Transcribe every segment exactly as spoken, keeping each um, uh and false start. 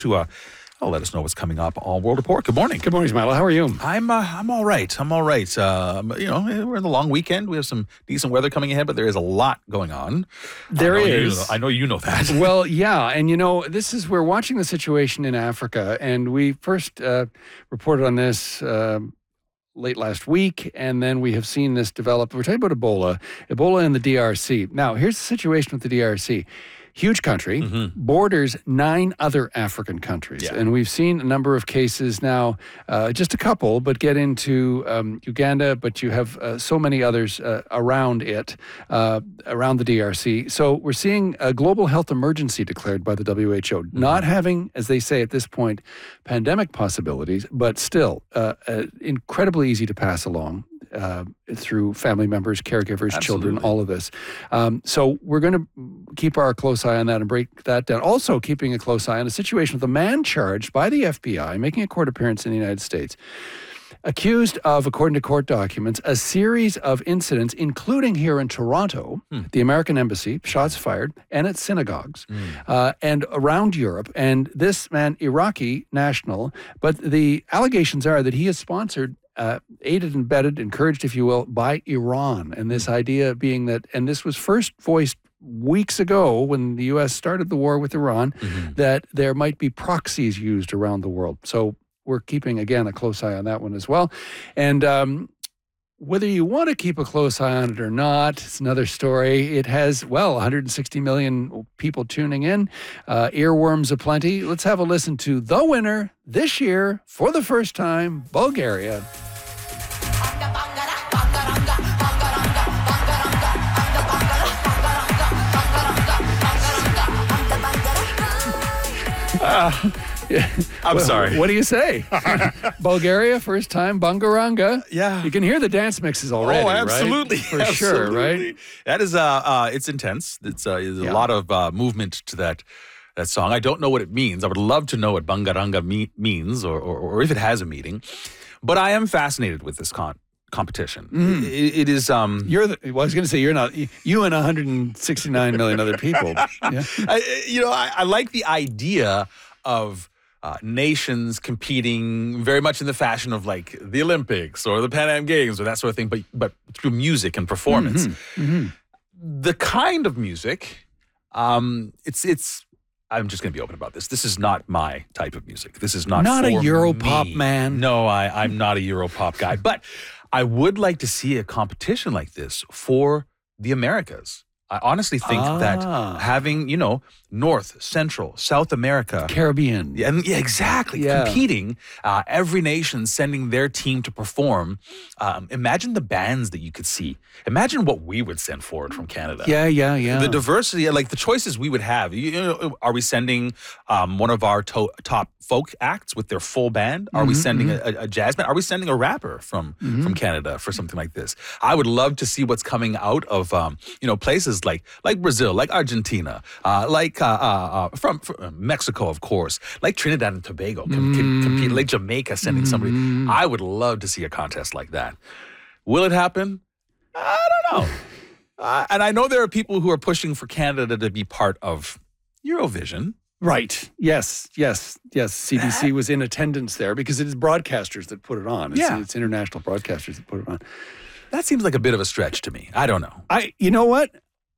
to uh, oh, let us know what's coming up on World Report. Good morning. Good morning, Smilo. How are you? I'm uh, I'm all right. I'm all right. Uh, you know, we're in the long weekend. We have some decent weather coming ahead, but there is a lot going on. There I know is. You know, I know you know that. Well, yeah. And, you know, this is, we're watching the situation in Africa. And we first uh, reported on this uh, late last week. And then we have seen this develop. We're talking about Ebola, Ebola in the D R C. Now, here's the situation with the D R C. Huge country, mm-hmm. borders nine other African countries. Yeah. And we've seen a number of cases now, uh, just a couple, but get into um, Uganda, but you have uh, so many others uh, around it, uh, around the D R C. So we're seeing a global health emergency declared by the W H O, mm-hmm. not having, as they say at this point, pandemic possibilities, but still uh, uh, incredibly easy to pass along. Uh, through family members, caregivers, Absolutely. children, all of this. Um, so we're going to keep our close eye on that and break that down. Also keeping a close eye on a situation with a man charged by the F B I, making a court appearance in the United States, accused of, according to court documents, a series of incidents, including here in Toronto, hmm. the American Embassy, shots fired, and at synagogues, hmm. uh, and around Europe. And this man, Iraqi national, but the allegations are that he has sponsored Uh, aided and abetted, encouraged, if you will, by Iran. And this idea being that, and this was first voiced weeks ago when the U S started the war with Iran, mm-hmm. that there might be proxies used around the world. So we're keeping, again, a close eye on that one as well. And um, whether you want to keep a close eye on it or not, it's another story. It has, well, one hundred sixty million people tuning in, uh, earworms aplenty. Let's have a listen to the winner this year, for the first time, Bulgaria. Uh, I'm well, sorry. What do you say? Bulgaria, first time, Bungaranga. Yeah. You can hear the dance mixes already, oh, absolutely. right? For absolutely. sure, right? That is, uh, uh, it's intense. It's, uh, there's yeah. a lot of uh, movement to that that song. I don't know what it means. I would love to know what Bungaranga me- means or, or, or if it has a meaning. But I am fascinated with this con. competition. Mm. It, it is. Um, you're the, well, I was going to say you're not. You and one hundred sixty-nine million other people. Yeah. I, you know, I, I like the idea of uh, nations competing very much in the fashion of like the Olympics or the Pan Am Games or that sort of thing, but but through music and performance. Mm-hmm. Mm-hmm. The kind of music, um, it's it's. I'm just going to be open about this. This is not my type of music. This is not not for a Europop me. man. No, I, I'm not a Europop guy. But I would like to see a competition like this for the Americas. I honestly think ah. that having, you know, North, Central, South America. Caribbean. Yeah, and, yeah exactly. Yeah. Competing, uh, every nation sending their team to perform. Um, imagine the bands that you could see. Imagine what we would send forward from Canada. Yeah, yeah, yeah. The diversity, like the choices we would have. You know, are we sending um, one of our to- top folk acts with their full band? Are mm-hmm, we sending mm-hmm. a, a jazz band? Are we sending a rapper from, mm-hmm. from Canada for something like this? I would love to see what's coming out of, um, you know, places like like Brazil, like Argentina, uh, like uh, uh, uh, from, from Mexico, of course, like Trinidad and Tobago, com- mm. compete, like Jamaica sending mm. somebody. I would love to see a contest like that. Will it happen? I don't know. uh, and I know there are people who are pushing for Canada to be part of Eurovision. Right. Yes. Yes. Yes. C B C was in attendance there because it is broadcasters that put it on. It's, yeah. it's international broadcasters that put it on. That seems like a bit of a stretch to me. I don't know. I. You know what?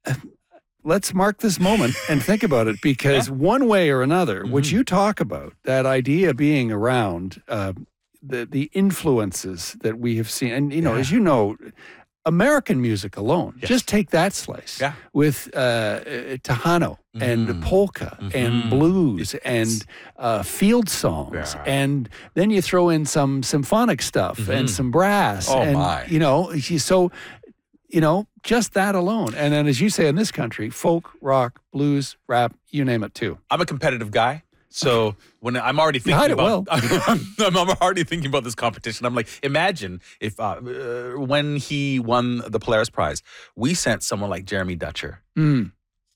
Let's mark this moment and think about it because yeah. one way or another, mm-hmm. what you talk about, that idea being around uh, the the influences that we have seen, and you know, yeah. as you know, American music alone, yes. just take that slice yeah. with uh, Tejano mm-hmm. and polka mm-hmm. and blues it's, and uh, field songs, yeah. and then you throw in some symphonic stuff mm-hmm. and some brass, oh and my. you know, so you know, just that alone, and then as you say in this country, folk, rock, blues, rap, you name it too. I'm a competitive guy. So when I'm already thinking hide it about, well. I'm, I'm already thinking about this competition. I'm like, imagine if uh, uh, when he won the Polaris Prize, we sent someone like Jeremy Dutcher. Mm.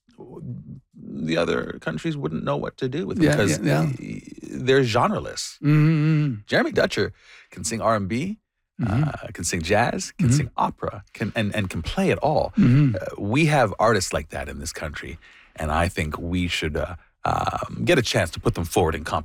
The other countries wouldn't know what to do with him yeah, because yeah, yeah. they're genreless. Mm-hmm. Jeremy Dutcher can sing R and B. Mm-hmm. Uh, can sing jazz, can mm-hmm. sing opera, can and, and can play it all. Mm-hmm. Uh, we have artists like that in this country, and I think we should uh, um, get a chance to put them forward in competition.